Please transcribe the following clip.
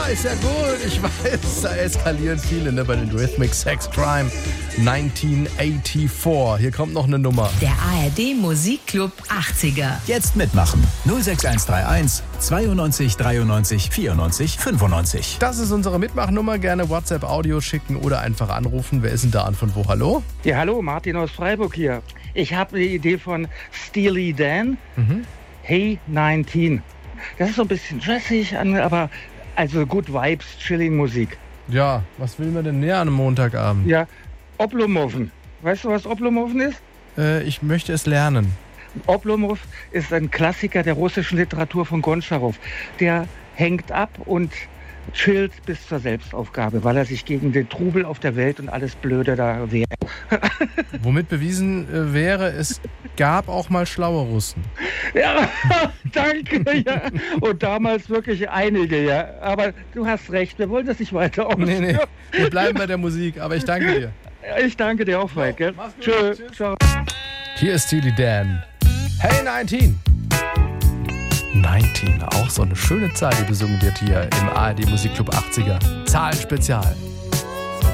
ist ja gut. Ich weiß, da eskalieren viele bei den Rhythmic Sex Crime 1984. Hier kommt noch eine Nummer. Der ARD Musikclub 80er. Jetzt mitmachen. 06131 92 93 94 95. Das ist unsere Mitmachnummer. Gerne WhatsApp-Audio schicken oder einfach anrufen. Wer ist denn da und von wo? Hallo? Ja, hallo, Martin aus Freiburg hier. Ich habe eine Idee von Steely Dan. Hey 19. Das ist so ein bisschen jazzig, aber also Good Vibes, Chilling Musik. Ja, was will man denn näher an einem Montagabend? Ja, Oblomov. Weißt du, was Oblomov ist? Ich möchte es lernen. Oblomov ist ein Klassiker der russischen Literatur von Gontscharow. Der hängt ab und chillt bis zur Selbstaufgabe, weil er sich gegen den Trubel auf der Welt und alles Blöde da wehrt. Womit bewiesen wäre, es gab auch mal schlaue Russen. Ja, danke, ja. Und damals wirklich einige, ja. Aber du hast recht, wir wollen das nicht weiter ausführen. Nee, wir bleiben bei der Musik, aber ich danke dir. Ich danke dir auch, Mike. Gell? Tschö. Ciao. Hier ist Steely Dan. Hey 19! 19, auch so eine schöne Zahl, die besungen wird hier im ARD Musikclub 80er. Zahlenspezial.